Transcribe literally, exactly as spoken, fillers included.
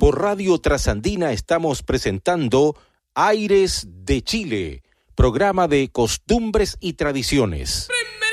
Por Radio Trasandina estamos presentando Aires de Chile, programa de costumbres y tradiciones.